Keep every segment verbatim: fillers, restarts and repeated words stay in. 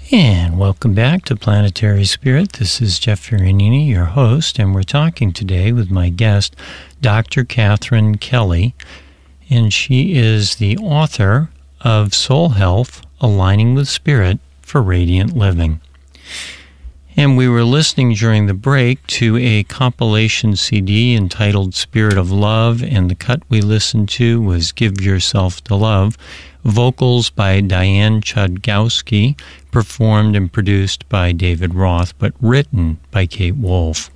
And welcome back to Planetary Spirit. This is Jeff Fiorentini, your host, and we're talking today with my guest, Doctor Catherine Kelly, and she is the author of Soul Health, Aligning with Spirit for Radiant Living. And we were listening during the break to a compilation C D entitled Spirit of Love, and the cut we listened to was Give Yourself to Love, vocals by Diane Chudkowsky, performed and produced by David Roth, but written by Kate Wolf.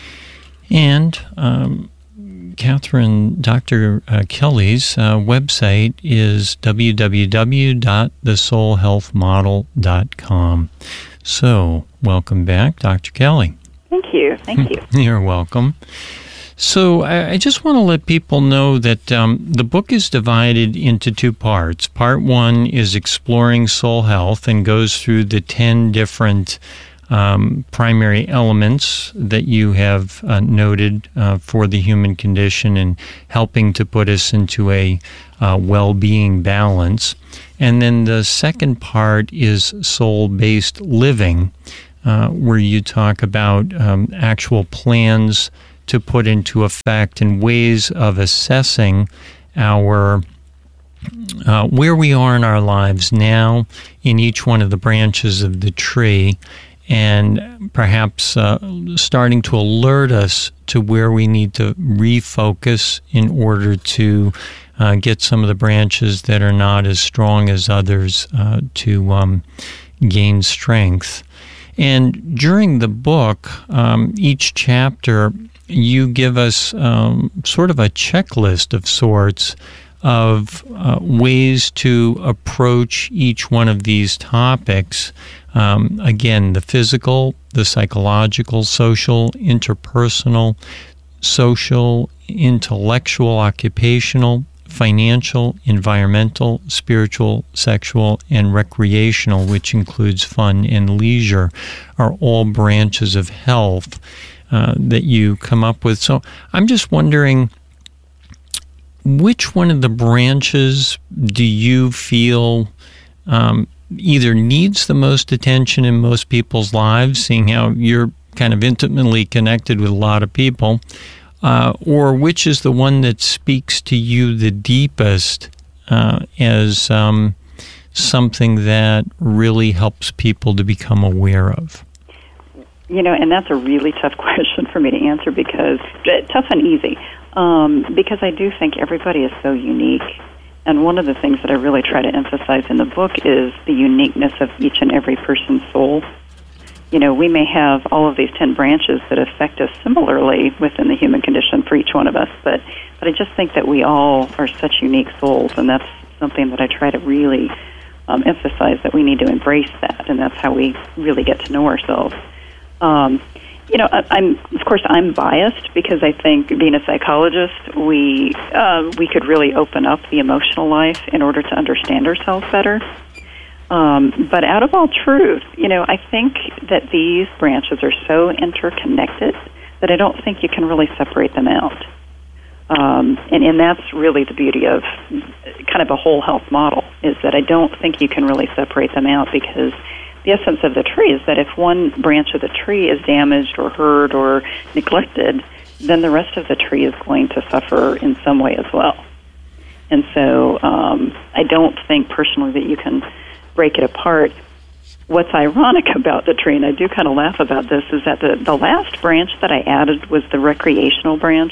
And um, Catherine, Doctor Uh, Kelly's uh, website is w w w dot the soul health model dot com. So, welcome back, Doctor Kelly. Thank you. Thank you. You're welcome. So, I, I just want to let people know that um, the book is divided into two parts. Part one is exploring soul health and goes through the ten different um, primary elements that you have uh, noted uh, for the human condition and helping to put us into a uh, well-being balance. And then the second part is soul-based living, uh, where you talk about um, actual plans to put into effect and ways of assessing our uh, where we are in our lives now in each one of the branches of the tree, and perhaps uh, starting to alert us to where we need to refocus in order to uh, get some of the branches that are not as strong as others uh, to um, gain strength. And during the book, um, each chapter, you give us um, sort of a checklist of sorts of uh, ways to approach each one of these topics. Um, again, the physical, the psychological, social, interpersonal, social, intellectual, occupational, financial, environmental, spiritual, sexual, and recreational, which includes fun and leisure, are all branches of health uh, that you come up with. So I'm just wondering, which one of the branches do you feel um, either needs the most attention in most people's lives, seeing how you're kind of intimately connected with a lot of people, uh, or which is the one that speaks to you the deepest uh, as um, something that really helps people to become aware of? You know, and that's a really tough question for me to answer, because tough and easy, um, because I do think everybody is so unique. And one of the things that I really try to emphasize in the book is the uniqueness of each and every person's soul. You know, we may have all of these ten branches that affect us similarly within the human condition for each one of us, but, but I just think that we all are such unique souls, and that's something that I try to really um, emphasize, that we need to embrace that, and that's how we really get to know ourselves. Um, you know, I, I'm of course I'm biased, because I think, being a psychologist, we uh, we could really open up the emotional life in order to understand ourselves better. Um, but out of all truth, you know, I think that these branches are so interconnected that I don't think you can really separate them out. Um, and, and that's really the beauty of kind of a whole health model, is that I don't think you can really separate them out, because the essence of the tree is that if one branch of the tree is damaged or hurt or neglected, then the rest of the tree is going to suffer in some way as well. And so um, I don't think personally that you can break it apart. What's ironic about the tree, and I do kind of laugh about this, is that the, the last branch that I added was the recreational branch.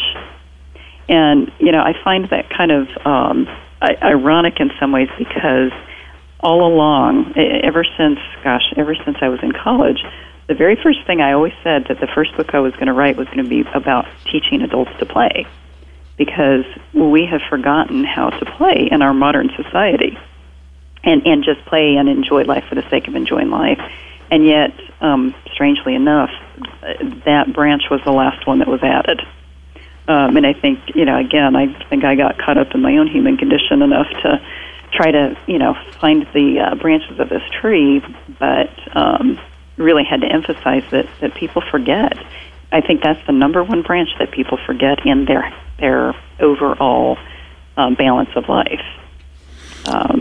And, you know, I find that kind of um, ironic in some ways, because all along, ever since, gosh, ever since I was in college, the very first thing I always said, that the first book I was going to write was going to be about teaching adults to play, because we have forgotten how to play in our modern society, and, and just play and enjoy life for the sake of enjoying life. And yet, um, strangely enough, that branch was the last one that was added. Um, and I think, you know, again, I think I got caught up in my own human condition enough to try to, you know, find the uh, branches of this tree, but um, really had to emphasize that, that people forget. I think that's the number one branch that people forget in their their overall um, balance of life. Um,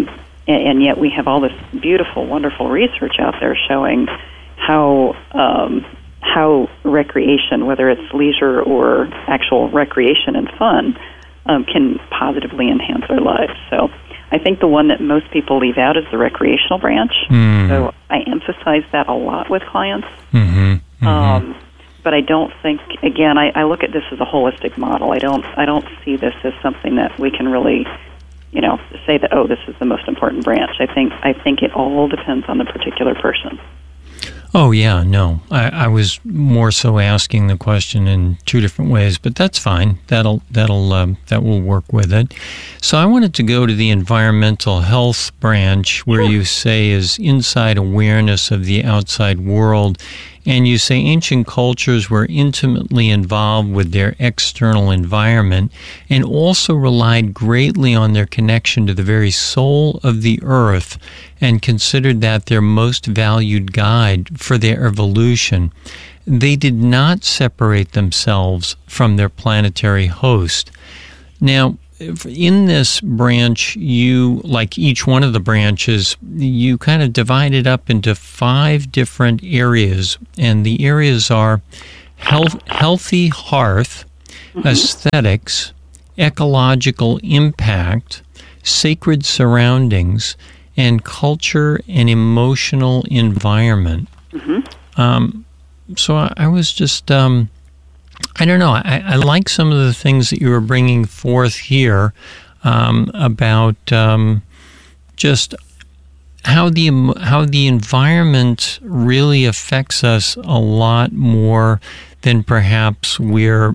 and, and yet we have all this beautiful, wonderful research out there showing how um, how recreation, whether it's leisure or actual recreation and fun, um, can positively enhance our lives. So I think the one that most people leave out is the recreational branch. Mm. So I emphasize that a lot with clients. Mm-hmm. Mm-hmm. Um, but I don't think, again, I, I look at this as a holistic model. I don't I don't see this as something that we can really, you know, say that, oh, this is the most important branch. I think I think it all depends on the particular person. Oh, yeah, no. I, I was more so asking the question in two different ways, but that's fine. That'll that'll um, that will work with it. So I wanted to go to the environmental health branch, where Sure. you say is inside awareness of the outside world, and you say ancient cultures were intimately involved with their external environment and also relied greatly on their connection to the very soul of the earth and considered that their most valued guide for their evolution. They did not separate themselves from their planetary host. Now, in this branch, you, like each one of the branches, you kind of divide it up into five different areas, and the areas are health, healthy hearth, mm-hmm. aesthetics, ecological impact, sacred surroundings, and culture and emotional environment. Mm-hmm. Um, so I, I was just... Um, I don't know. I, I like some of the things that you were bringing forth here um, about um, just how the how the environment really affects us a lot more than perhaps we're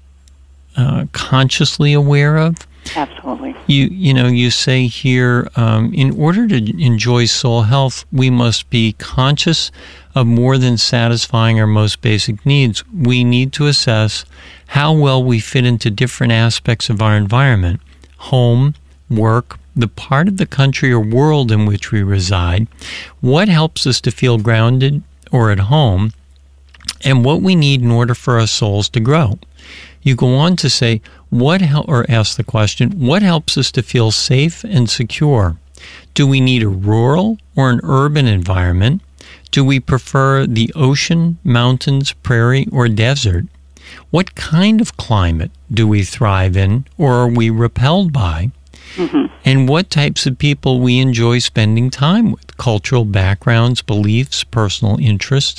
uh, consciously aware of. Absolutely. You you know, you say here, um, in order to enjoy soul health, we must be conscious of more than satisfying our most basic needs. We need to assess how well we fit into different aspects of our environment, home, work, the part of the country or world in which we reside, what helps us to feel grounded or at home, and what we need in order for our souls to grow. You go on to say, what hel- or ask the question, what helps us to feel safe and secure? Do we need a rural or an urban environment? Do we prefer the ocean, mountains, prairie, or desert? What kind of climate do we thrive in, or are we repelled by? Mm-hmm. And what types of people we enjoy spending time with, cultural backgrounds, beliefs, personal interests.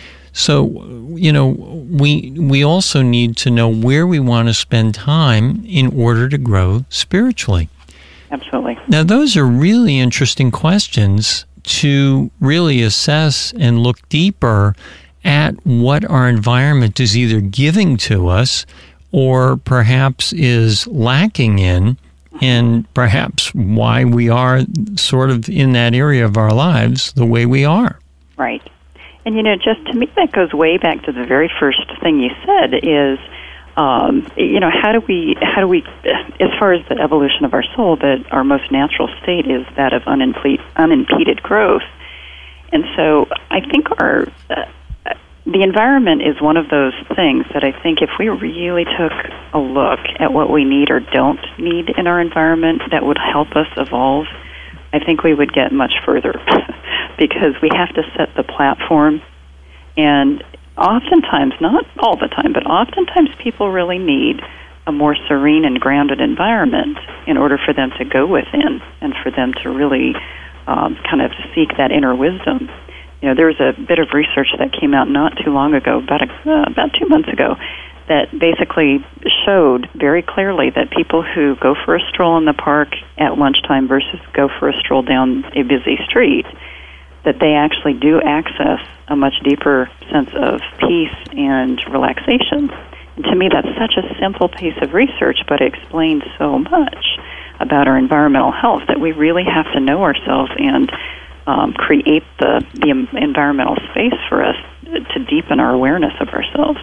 So, you know, we we also need to know where we want to spend time in order to grow spiritually. Absolutely. Now, those are really interesting questions to really assess and look deeper at what our environment is either giving to us or perhaps is lacking in, and perhaps why we are sort of in that area of our lives the way we are. Right. And, you know, just to me, that goes way back to the very first thing you said is, um, you know, how do we, how do we, as far as the evolution of our soul, that our most natural state is that of unimpeded, unimpeded growth. And so I think our, uh, the environment is one of those things that I think if we really took a look at what we need or don't need in our environment that would help us evolve, I think we would get much further because we have to set the platform. And oftentimes, not all the time, but oftentimes people really need a more serene and grounded environment in order for them to go within and for them to really um, kind of seek that inner wisdom. You know, there was a bit of research that came out not too long ago, about a, uh, about two months ago, that basically showed very clearly that people who go for a stroll in the park at lunchtime versus go for a stroll down a busy street, that they actually do access a much deeper sense of peace and relaxation. And to me, that's such a simple piece of research, but it explains so much about our environmental health that we really have to know ourselves and um, create the, the environmental space for us to deepen our awareness of ourselves.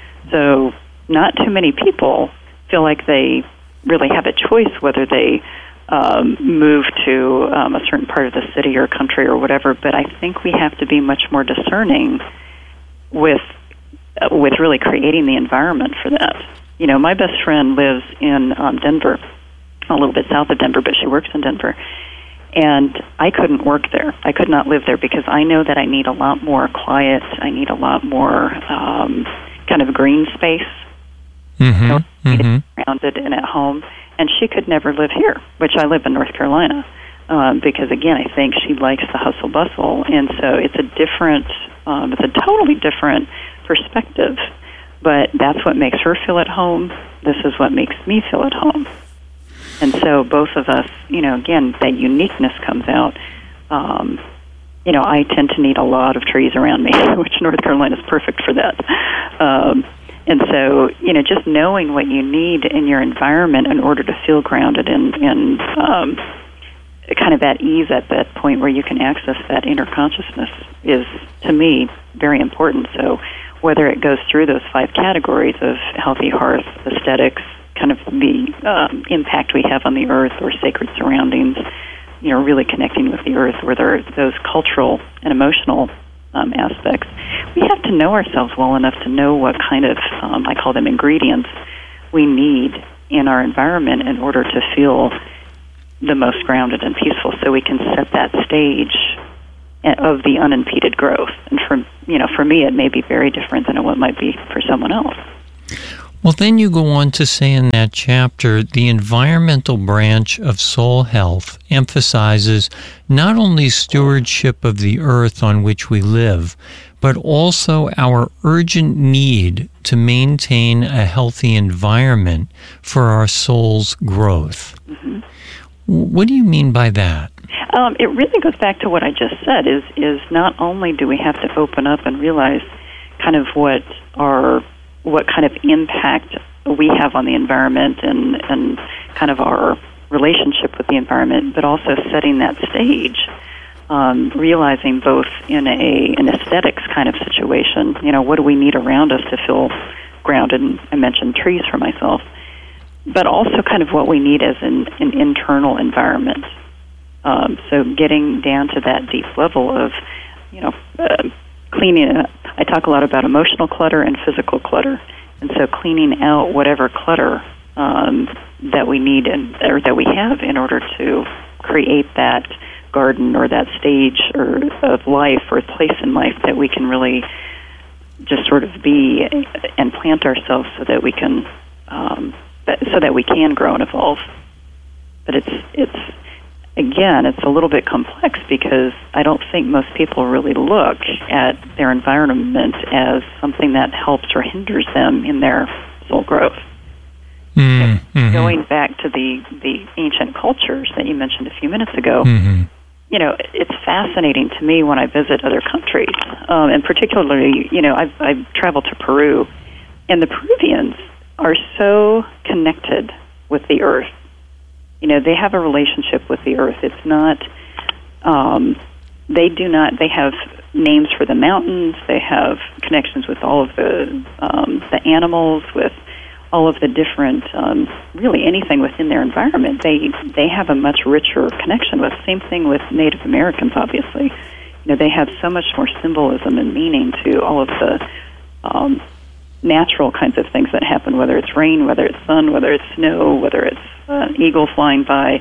So not too many people feel like they really have a choice whether they um, move to um, a certain part of the city or country or whatever, but I think we have to be much more discerning with uh, with really creating the environment for that. You know, my best friend lives in um, Denver, a little bit south of Denver, but she works in Denver. And I couldn't work there. I could not live there because I know that I need a lot more quiet. I need a lot more um, kind of green space. Mm-hmm. You know, mm-hmm. grounded and at home. And she could never live here, which I live in North Carolina. Um, because, again, I think she likes the hustle bustle. And so it's a different, um, it's a totally different perspective. But that's what makes her feel at home. This is what makes me feel at home. And so both of us, you know, again, that uniqueness comes out. Um, you know, I tend to need a lot of trees around me, which North Carolina is perfect for that. Um, and so, you know, just knowing what you need in your environment in order to feel grounded and, and um, kind of at ease at that point where you can access that inner consciousness is, to me, very important. So whether it goes through those five categories of healthy hearth, aesthetics, kind of the um, impact we have on the earth or sacred surroundings, you know, really connecting with the earth, where there are those cultural and emotional um, aspects. We have to know ourselves well enough to know what kind of, um, I call them ingredients, we need in our environment in order to feel the most grounded and peaceful, so we can set that stage of the unimpeded growth. And for, you know, for me, it may be very different than what might be for someone else. Well, then you go on to say in that chapter, the environmental branch of soul health emphasizes not only stewardship of the earth on which we live, but also our urgent need to maintain a healthy environment for our soul's growth. Mm-hmm. What do you mean by that? Um, it really goes back to what I just said, is, is not only do we have to open up and realize kind of what our what kind of impact we have on the environment and, and kind of our relationship with the environment, but also setting that stage, um, realizing both in a an aesthetics kind of situation, you know, what do we need around us to feel grounded? And I mentioned trees for myself, but also kind of what we need as an, an internal environment. Um, so getting down to that deep level of, you know, uh, cleaning up. I talk a lot about emotional clutter and physical clutter, and so cleaning out whatever clutter um, that we need and or that we have in order to create that garden or that stage or of life or place in life that we can really just sort of be and plant ourselves so that we can um, so that we can grow and evolve. But it's it's. Again, it's a little bit complex because I don't think most people really look at their environment as something that helps or hinders them in their soul growth. Mm-hmm. Going back to the, the ancient cultures that you mentioned a few minutes ago, mm-hmm. you know, it's fascinating to me when I visit other countries, um, and particularly, you know, I've, I've traveled to Peru, and the Peruvians are so connected with the earth. You know, they have a relationship with the earth. It's not, um, they do not, they have names for the mountains. They have connections with all of the um, the animals, with all of the different, um, really anything within their environment. They they have a much richer connection with. Same thing with Native Americans, obviously. You know, they have so much more symbolism and meaning to all of the um, natural kinds of things that happen, whether it's rain, whether it's sun, whether it's snow, whether it's uh, an eagle flying by.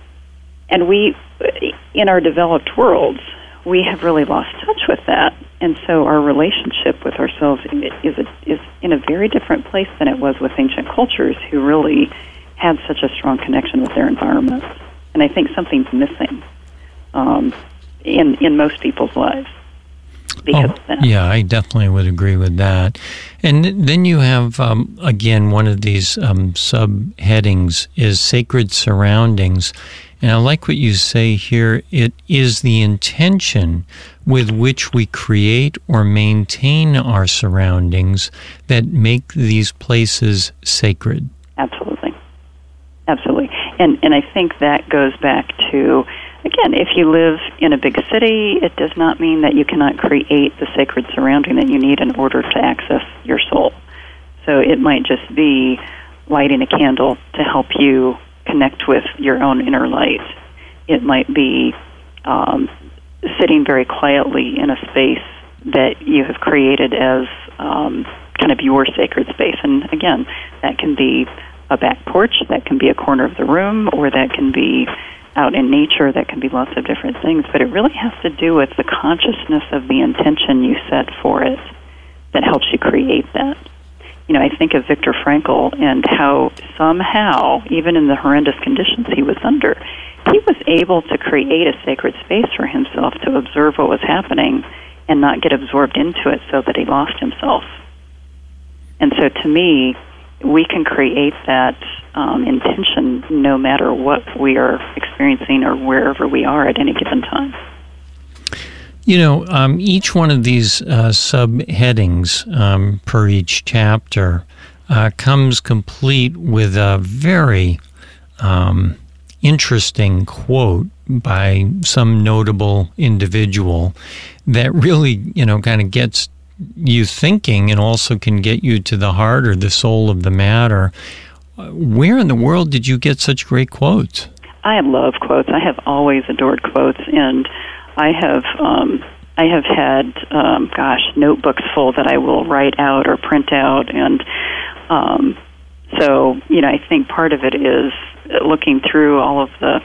And we, in our developed worlds, we have really lost touch with that. And so our relationship with ourselves is, a, is in a very different place than it was with ancient cultures who really had such a strong connection with their environment. And I think something's missing um, in, in most people's lives. Oh, yeah, I definitely would agree with that. And then you have, um, again, one of these um, subheadings is sacred surroundings. And I like what you say here. It is the intention with which we create or maintain our surroundings that make these places sacred. Absolutely. Absolutely. And and I think that goes back to, again, if you live in a big city, it does not mean that you cannot create the sacred surrounding that you need in order to access your soul. So it might just be lighting a candle to help you connect with your own inner light. It might be um, sitting very quietly in a space that you have created as um, kind of your sacred space. And again, that can be a back porch, that can be a corner of the room, or that can be out in nature. That can be lots of different things, but it really has to do with the consciousness of the intention you set for it that helps you create that. You know, I think of Viktor Frankl and how somehow, even in the horrendous conditions he was under, he was able to create a sacred space for himself to observe what was happening and not get absorbed into it so that he lost himself. And so to me, we can create that um, intention no matter what we are experiencing or wherever we are at any given time. You know, um, each one of these uh, subheadings um, per each chapter uh, comes complete with a very um, interesting quote by some notable individual that really, you know, kind of gets you thinking and also can get you to the heart or the soul of the matter. Where in the world did you get such great quotes? I love quotes. I have always adored quotes, and I have um, I have had, um, gosh, notebooks full that I will write out or print out, and um, so, you know, I think part of it is looking through all of the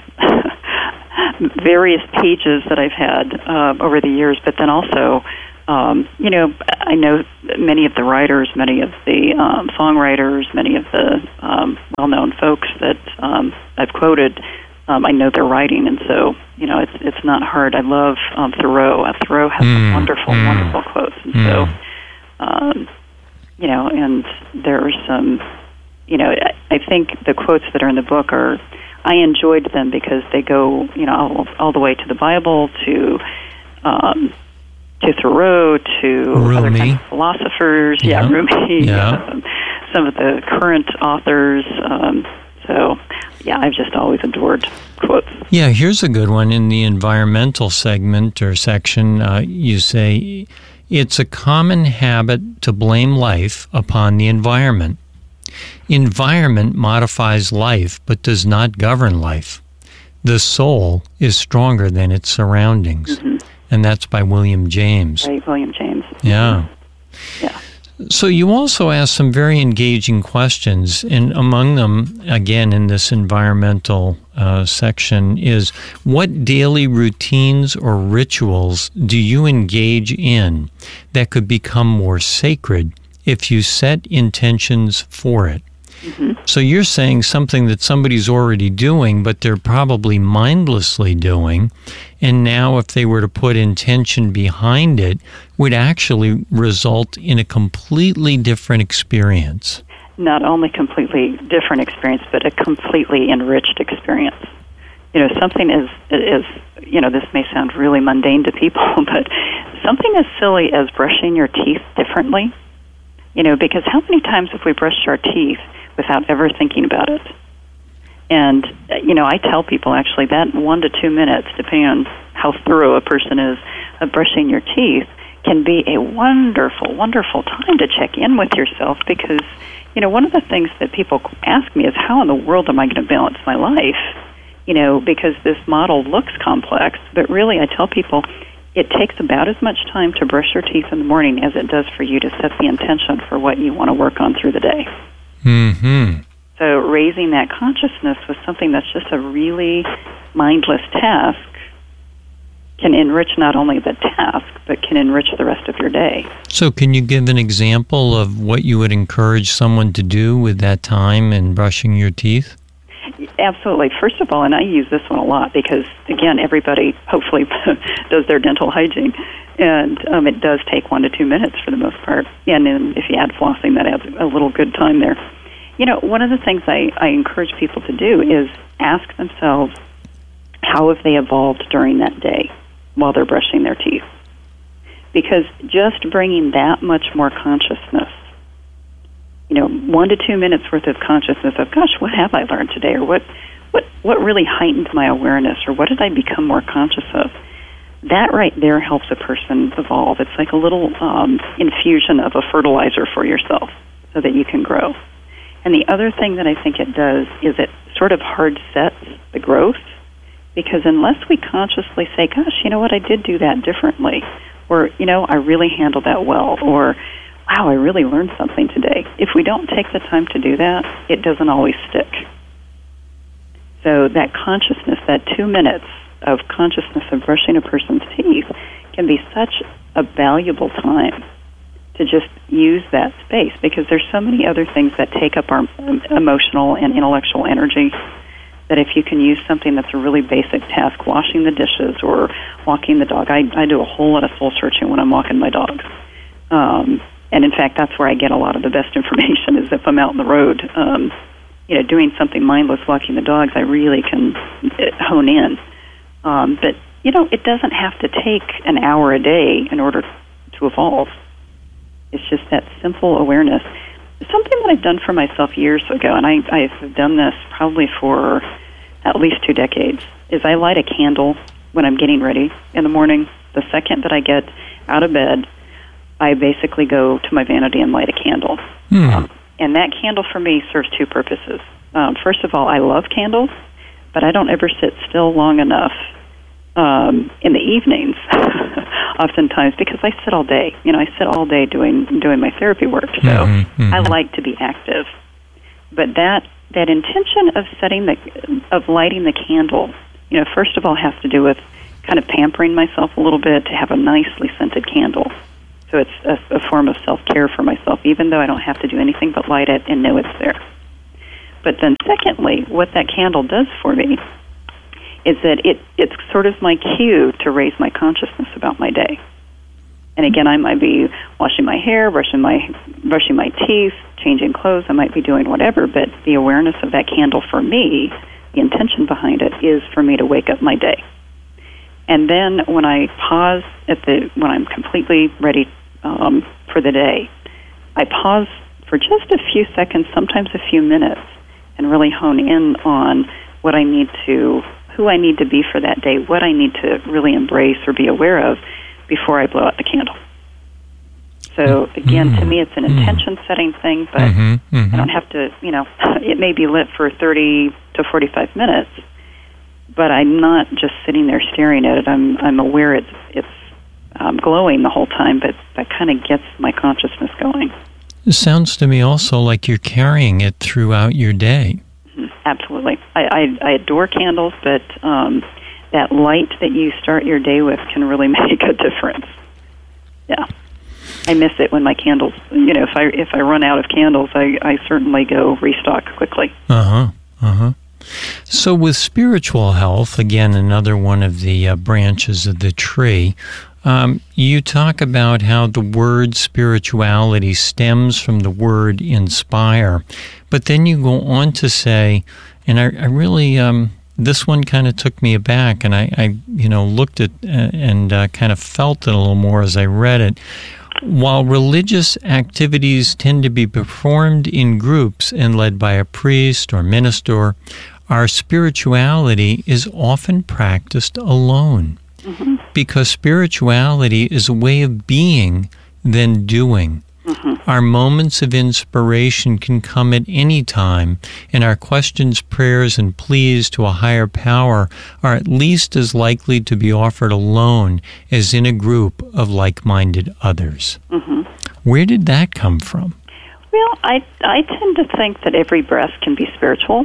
various pages that I've had uh, over the years, but then also, um, you know, I know many of the writers, many of the um, songwriters, many of the um, well-known folks that um, I've quoted. Um, I know their writing, and so, you know, it's it's not hard. I love um, Thoreau. Uh, Thoreau has mm, some wonderful, mm, wonderful quotes, and mm. so, um, you know, and there are some, you know, I, I think the quotes that are in the book are, I enjoyed them because they go, you know, all, all the way to the Bible, to um, to Thoreau, to Rumi. other kinds of philosophers, yeah, yeah Rumi, yeah. um, some of the current authors. Um, so, yeah, I've just always adored quotes. Yeah, here's a good one. In the environmental segment or section, uh, you say, it's a common habit to blame life upon the environment. Environment modifies life, but does not govern life. The soul is stronger than its surroundings. Mm-hmm. And that's by William James. Right, William James. Yeah. Yeah. So you also asked some very engaging questions, and among them, again, in this environmental uh, section, is what daily routines or rituals do you engage in that could become more sacred if you set intentions for it? Mm-hmm. So you're saying something that somebody's already doing, but they're probably mindlessly doing, and now if they were to put intention behind it, would actually result in a completely different experience. Not only completely different experience, but a completely enriched experience. You know, something is, is you know, this may sound really mundane to people, but something as silly as brushing your teeth differently, you know, because how many times have we brushed our teeth without ever thinking about it? And, you know, I tell people actually that one to two minutes, depending on how thorough a person is, of brushing your teeth can be a wonderful, wonderful time to check in with yourself, because, you know, one of the things that people ask me is, how in the world am I going to balance my life? You know, because this model looks complex, but really I tell people it takes about as much time to brush your teeth in the morning as it does for you to set the intention for what you want to work on through the day. Mm-hmm. So raising that consciousness with something that's just a really mindless task can enrich not only the task, but can enrich the rest of your day. So can you give an example of what you would encourage someone to do with that time in brushing your teeth? Absolutely. First of all, and I use this one a lot because, again, everybody hopefully does their dental hygiene, and um, it does take one to two minutes for the most part. And then if you add flossing, that adds a little good time there. You know, one of the things I, I encourage people to do is ask themselves, how have they evolved during that day while they're brushing their teeth? Because just bringing that much more consciousness, you know, one to two minutes worth of consciousness of, gosh, what have I learned today? Or what, what, what really heightened my awareness? Or what did I become more conscious of? That right there helps a person evolve. It's like a little um, infusion of a fertilizer for yourself so that you can grow. And the other thing that I think it does is it sort of hard sets the growth, because unless we consciously say, gosh, you know what, I did do that differently, or, you know, I really handled that well, or, wow, I really learned something today. If we don't take the time to do that, it doesn't always stick. So that consciousness, that two minutes of consciousness of brushing a person's teeth can be such a valuable time to just use that space, because there's so many other things that take up our emotional and intellectual energy that if you can use something that's a really basic task, washing the dishes or walking the dog. I, I do a whole lot of soul searching when I'm walking my dogs. Um, and in fact, that's where I get a lot of the best information, is if I'm out on the road. Um, you know, doing something mindless, walking the dogs, I really can hone in. Um, but, you know, it doesn't have to take an hour a day in order to evolve. It's just that simple awareness. Something that I've done for myself years ago, and I, I've done this probably for at least two decades, is I light a candle when I'm getting ready in the morning. The second that I get out of bed, I basically go to my vanity and light a candle. Hmm. Um, and that candle for me serves two purposes. Um, first of all, I love candles, but I don't ever sit still long enough um, in the evenings, oftentimes, because I sit all day. You know, I sit all day doing doing my therapy work, so mm-hmm, mm-hmm. I like to be active. But that that intention of setting the of lighting the candle, you know, first of all, has to do with kind of pampering myself a little bit to have a nicely scented candle. So it's a, a form of self-care for myself, even though I don't have to do anything but light it and know it's there. But then secondly, what that candle does for me is that it it's sort of my cue to raise my consciousness about my day. And again, I might be washing my hair, brushing my brushing my teeth, changing clothes, I might be doing whatever, but the awareness of that candle for me, the intention behind it, is for me to wake up my day. And then when I pause at the when I'm completely ready um, for the day, I pause for just a few seconds, sometimes a few minutes, and really hone in on what I need to, who I need to be for that day, what I need to really embrace or be aware of before I blow out the candle. So again, mm-hmm. to me, it's an intention-setting thing, but mm-hmm. Mm-hmm. I don't have to, you know, it may be lit for thirty to forty-five minutes, but I'm not just sitting there staring at it. I'm I'm aware it's it's um, glowing the whole time, but that kind of gets my consciousness going. It sounds to me also like you're carrying it throughout your day. Mm-hmm. Absolutely. I, I, I adore candles, but um, that light that you start your day with can really make a difference. Yeah. I miss it when my candles, you know, if I if I run out of candles, I, I certainly go restock quickly. Uh-huh, uh-huh. So with spiritual health, again, another one of the uh, branches of the tree, um, you talk about how the word spirituality stems from the word inspire. But then you go on to say, and I, I really, um, this one kind of took me aback, and I, I you know, looked at uh, and uh, kind of felt it a little more as I read it. While religious activities tend to be performed in groups and led by a priest or minister, our spirituality is often practiced alone. Mm-hmm. Because spirituality is a way of being than doing. Mm-hmm. Our moments of inspiration can come at any time, and our questions, prayers, and pleas to a higher power are at least as likely to be offered alone as in a group of like-minded others. Mm-hmm. Where did that come from? Well, I, I tend to think that every breath can be spiritual.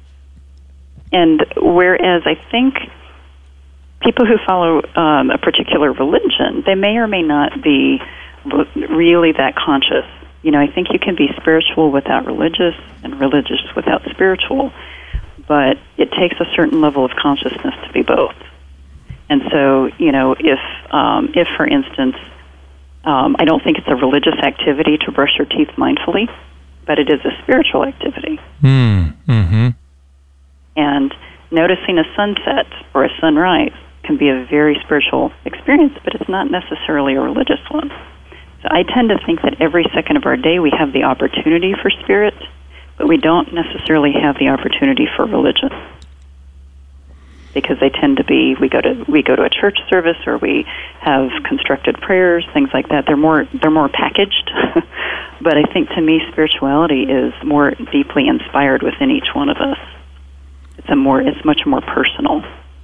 And whereas I think people who follow um, a particular religion, they may or may not be really that conscious. You know, I think you can be spiritual without religious and religious without spiritual, but it takes a certain level of consciousness to be both. And so, you know, if, um, if for instance, um, I don't think it's a religious activity to brush your teeth mindfully, but it is a spiritual activity. Mm, mm-hmm. And noticing a sunset or a sunrise can be a very spiritual experience, but it's not necessarily a religious one. So I tend to think that every second of our day we have the opportunity for spirit, but we don't necessarily have the opportunity for religion. Because they tend to be, we go to we go to a church service, or we have constructed prayers, things like that. They're more they're more packaged. But I think to me spirituality is more deeply inspired within each one of us. It's a more it's much more personal.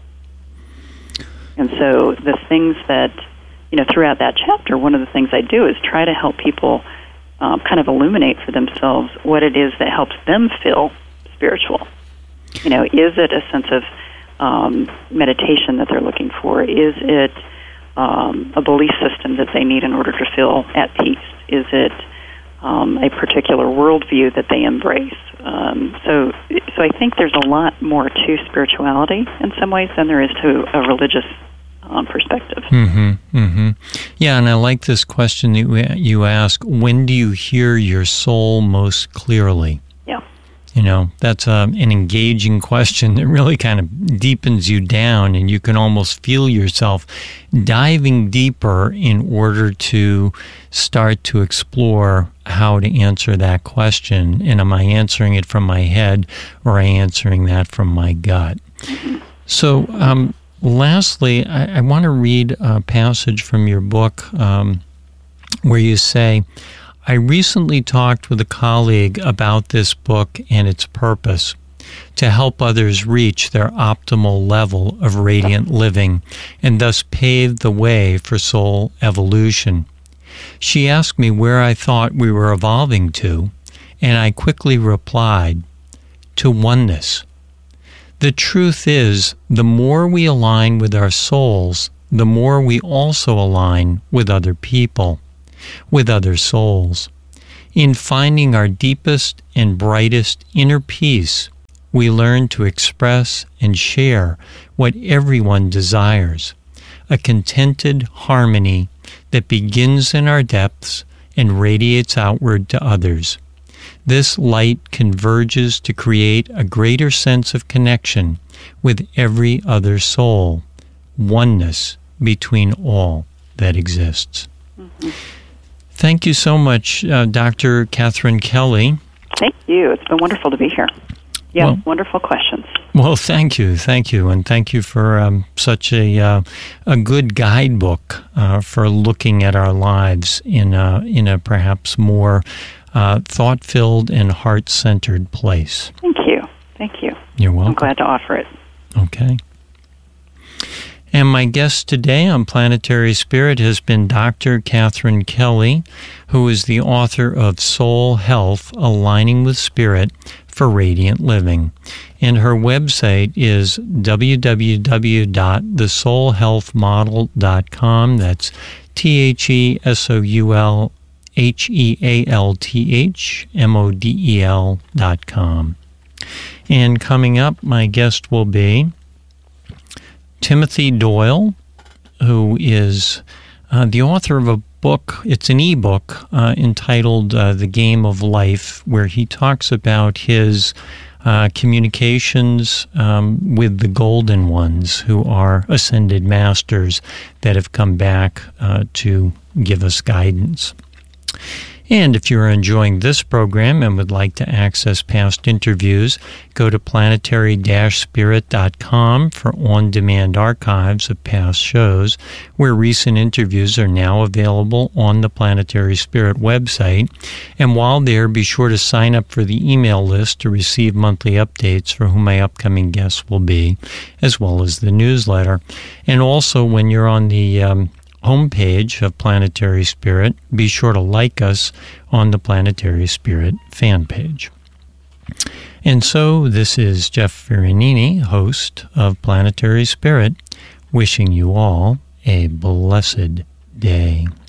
And so the things that, you know, throughout that chapter, one of the things I do is try to help people um, kind of illuminate for themselves what it is that helps them feel spiritual. You know, is it a sense of um, meditation that they're looking for? Is it um, a belief system that they need in order to feel at peace? Is it um, a particular worldview that they embrace? Um, so, so I think there's a lot more to spirituality in some ways than there is to a religious um, perspective. Mm-hmm, mm-hmm. Yeah, and I like this question that you ask, when do you hear your soul most clearly? Yeah. You know, that's a, an engaging question that really kind of deepens you down, and you can almost feel yourself diving deeper in order to start to explore how to answer that question. And am I answering it from my head, or am I answering that from my gut? Mm-hmm. So, um, lastly, I, I want to read a passage from your book um, where you say, I recently talked with a colleague about this book and its purpose to help others reach their optimal level of radiant living and thus pave the way for soul evolution. She asked me where I thought we were evolving to, and I quickly replied, to oneness. The truth is, the more we align with our souls, the more we also align with other people, with other souls. In finding our deepest and brightest inner peace, we learn to express and share what everyone desires, a contented harmony that begins in our depths and radiates outward to others. This light converges to create a greater sense of connection with every other soul, oneness between all that exists. Mm-hmm. Thank you so much, uh, Doctor Catherine Kelly. Thank you. It's been wonderful to be here. Yeah, well, wonderful questions. Well, thank you, thank you, and thank you for um, such a uh, a good guidebook uh, for looking at our lives in a, in a perhaps more uh, thought-filled and heart-centered place. Thank you, thank you. You're welcome. I'm glad to offer it. Okay. And my guest today on Planetary Spirit has been Doctor Catherine Kelly, who is the author of Soul Health, Aligning with Spirit for Radiant Living. And her website is w w w dot the soul health model dot com. That's T H E S O U L H E A L T H M O D E L dot com. And coming up, my guest will be Timothy Doyle, who is uh, the author of a book. It's an e-book uh, entitled uh, The Game of Life, where he talks about his uh, communications um, with the Golden Ones, who are ascended masters that have come back uh, to give us guidance. And if you're enjoying this program and would like to access past interviews, go to planetary dash spirit dot com for on-demand archives of past shows, where recent interviews are now available on the Planetary Spirit website. And while there, be sure to sign up for the email list to receive monthly updates for who my upcoming guests will be, as well as the newsletter. And also, when you're on the um, homepage of Planetary Spirit, be sure to like us on the Planetary Spirit fan page. And so, this is Jeff Ferranini, host of Planetary Spirit, wishing you all a blessed day.